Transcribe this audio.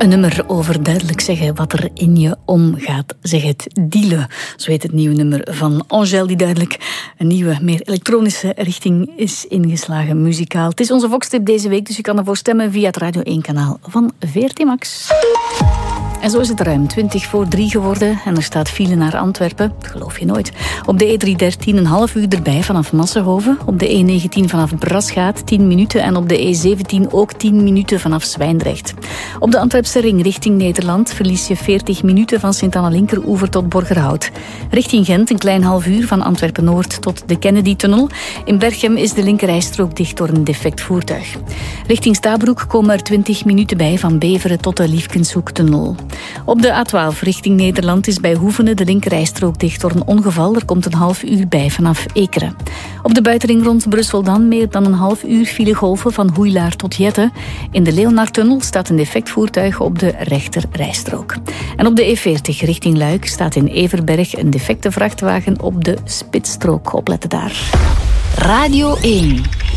Een nummer over duidelijk zeggen wat er in je omgaat. Zeg het dealen, zo heet het nieuwe nummer van Angèle, die duidelijk een nieuwe, meer elektronische richting is ingeslagen muzikaal. Het is onze Vox-tip deze week, dus je kan ervoor stemmen via het Radio 1-kanaal van VRT Max. En zo is het ruim 3:20 geworden en er staat file naar Antwerpen. Dat geloof je nooit. Op de E313 een half uur erbij vanaf Massenhoven. Op de E19 vanaf Brasgaat 10 minuten. En op de E17 ook 10 minuten vanaf Zwijndrecht. Op de Antwerpse ring richting Nederland verlies je 40 minuten van Sint-Anna-Linkeroever tot Borgerhout. Richting Gent een klein half uur van Antwerpen-Noord tot de Kennedy-tunnel. In Berchem is de linkerrijstrook dicht door een defect voertuig. Richting Stabroek komen er 20 minuten bij van Beveren tot de Liefkenshoek-tunnel. Op de A12 richting Nederland is bij Hoevenen de linkerrijstrook dicht door een ongeval. Er komt een half uur bij vanaf Ekeren. Op de buitenring rond Brussel dan meer dan een half uur filegolven van Hoeilaar tot Jette. In de Leonardtunnel staat een defectvoertuig op de rechterrijstrook. En op de E40 richting Luik staat in Everberg een defecte vrachtwagen op de spitsstrook. Opletten daar. Radio 1.